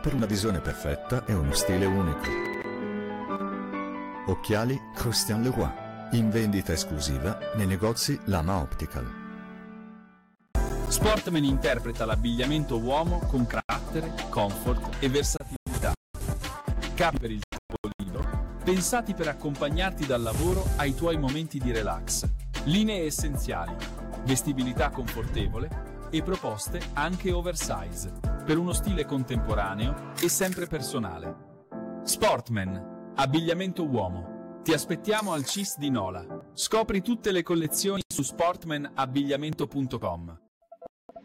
per una visione perfetta e uno stile unico. Occhiali Christian Leroy, in vendita esclusiva nei negozi Lama Optical. Sportman interpreta l'abbigliamento uomo con carattere, comfort e versatilità. Capi per il tavolino, pensati per accompagnarti dal lavoro ai tuoi momenti di relax. Linee essenziali, vestibilità confortevole e proposte anche oversize, per uno stile contemporaneo e sempre personale. Sportman, abbigliamento uomo. Ti aspettiamo al CIS di Nola. Scopri tutte le collezioni su sportmanabbigliamento.com.